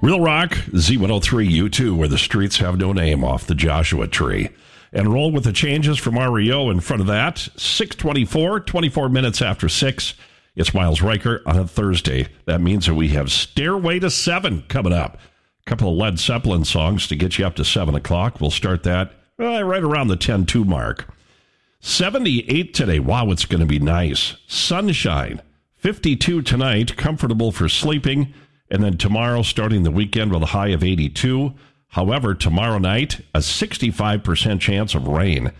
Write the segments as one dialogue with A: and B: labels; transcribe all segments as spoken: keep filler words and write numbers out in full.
A: Real Rock, Z one oh three U two, where the streets have no name, off the Joshua Tree. And roll with the changes from R E O in front of that. six twenty-four, twenty-four minutes after six. It's Miles Riker on a Thursday. That means that we have Stairway to Seven coming up. A couple of Led Zeppelin songs to get you up to seven o'clock. We'll start that uh, right around the ten two mark. seventy-eight today. Wow, it's going to be nice. Sunshine. fifty-two tonight. Comfortable for sleeping. And then tomorrow, starting the weekend with a high of eighty-two. However, tomorrow night, a sixty-five percent chance of rain.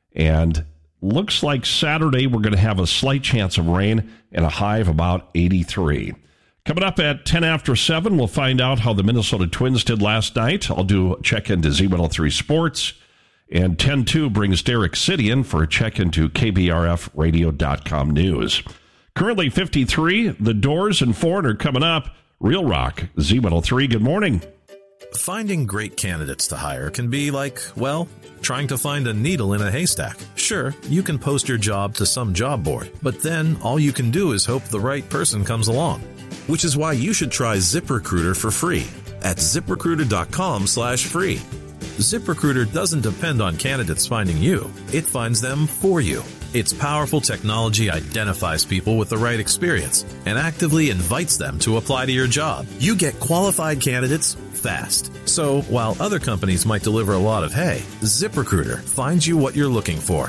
A: And looks like Saturday, we're going to have a slight chance of rain and a high of about eighty-three. Coming up at ten after seven, we'll find out how the Minnesota Twins did last night. I'll do a check into Z one oh three Sports. And ten two brings Derek Sidian for a check into K B R F radio dot com news. Currently fifty-three. The Doors and Foreigner coming up. Real Rock, Z one oh three, good morning.
B: Finding great candidates to hire can be like, well, trying to find a needle in a haystack. Sure, you can post your job to some job board, but then all you can do is hope the right person comes along. Which is why you should try ZipRecruiter for free at ZipRecruiter.com slash free. ZipRecruiter doesn't depend on candidates finding you. It finds them for you. Its powerful technology identifies people with the right experience and actively invites them to apply to your job. You get qualified candidates fast. So while other companies might deliver a lot of hay, ZipRecruiter finds you what you're looking for.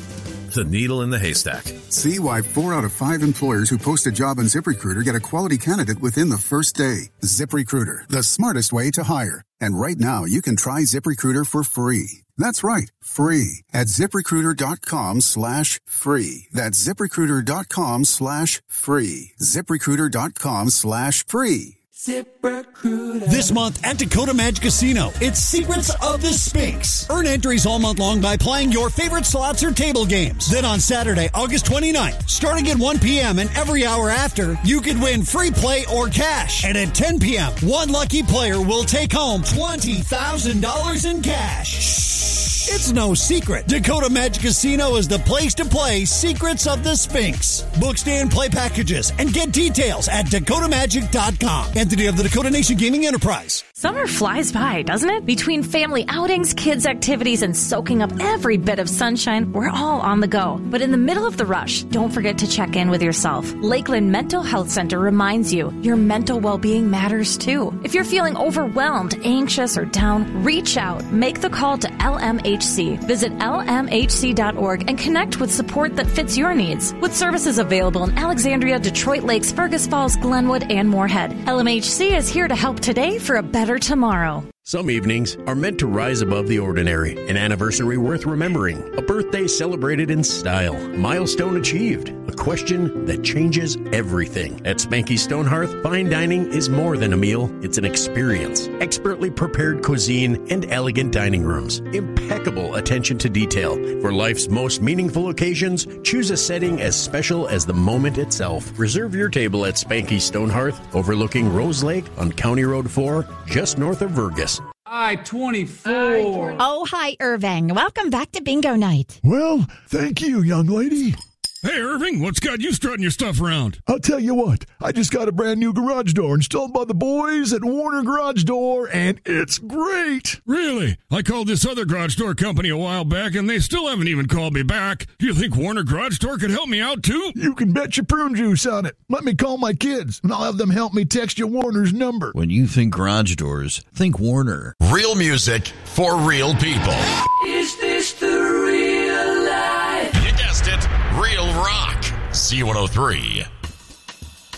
B: The needle in the haystack.
C: See why four out of five employers who post a job on ZipRecruiter get a quality candidate within the first day. ZipRecruiter, the smartest way to hire. And right now, you can try ZipRecruiter for free. That's right, free at ZipRecruiter.com slash free. That's ZipRecruiter.com slash free. ZipRecruiter.com slash free.
D: ZipRecruiter. This month at Dakota Magic Casino, it's Secrets of the Sphinx. Earn entries all month long by playing your favorite slots or table games. Then on Saturday, August twenty-ninth, starting at one p.m. and every hour after, you could win free play or cash. And at ten p.m., one lucky player will take home twenty thousand dollars in cash. Shh. It's no secret. Dakota Magic Casino is the place to play Secrets of the Sphinx. Book stay and play packages and get details at Dakota Magic dot com. Entity of the Dakota Nation Gaming Enterprise.
E: Summer flies by, doesn't it? Between family outings, kids' activities, and soaking up every bit of sunshine, we're all on the go. But in the middle of the rush, don't forget to check in with yourself. Lakeland Mental Health Center reminds you your mental well-being matters too. If you're feeling overwhelmed, anxious, or down, reach out. Make the call to L M H C. Visit L M H C dot org and connect with support that fits your needs. With services available in Alexandria, Detroit Lakes, Fergus Falls, Glenwood, and Moorhead, L M H C is here to help today for a better tomorrow.
F: Some evenings are meant to rise above the ordinary. An anniversary worth remembering. A birthday celebrated in style. Milestone achieved. A question that changes everything. At Spanky Stonehearth, fine dining is more than a meal. It's an experience. Expertly prepared cuisine and elegant dining rooms. Impeccable attention to detail. For life's most meaningful occasions, choose a setting as special as the moment itself. Reserve your table at Spanky Stonehearth, overlooking Rose Lake on County Road four, just north of Vergas.
G: I twenty-four.
H: Oh, hi, Irving. Welcome back to Bingo Night.
I: Well, thank you, young lady.
J: Hey, Irving, what's got you strutting your stuff around?
I: I'll tell you what, I just got a brand new garage door installed by the boys at Warner Garage Door, and it's great.
J: Really? I called this other garage door company a while back, and they still haven't even called me back. Do you think Warner Garage Door could help me out, too?
I: You can bet your prune juice on it. Let me call my kids, and I'll have them help me text you Warner's number.
K: When you think garage doors, think Warner.
L: Real music for real people.
M: Is this the real life?
L: You guessed it. Real Rock. Z one oh three.